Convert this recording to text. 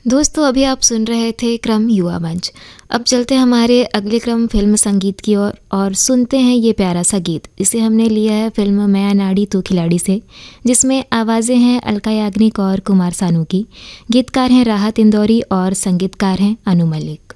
दोस्तों अभी आप सुन रहे थे क्रम युवा मंच। अब चलते हैं हमारे अगले क्रम फिल्म संगीत की ओर और सुनते हैं ये प्यारा सा गीत। इसे हमने लिया है फिल्म मैं अनाड़ी तू खिलाड़ी से, जिसमें आवाज़ें हैं अलका याग्निक और कुमार सानू की। गीतकार हैं राहत इंदौरी और संगीतकार हैं अनु मलिक।